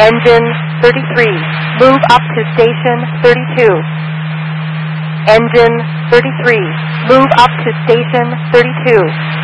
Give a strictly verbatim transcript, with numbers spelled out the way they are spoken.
Engine thirty-three, move up to station thirty-two. Engine thirty-three, move up to station thirty-two.